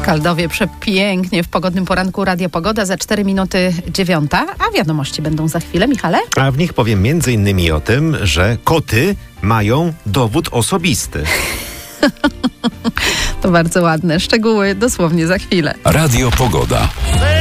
Skaldowie przepięknie w pogodnym poranku Radio Pogoda za 4 minuty 9, a wiadomości będą za chwilę, Michale? A w nich powiem m.in. o tym, że koty mają dowód osobisty. To bardzo ładne. Szczegóły dosłownie za chwilę. Radio Pogoda.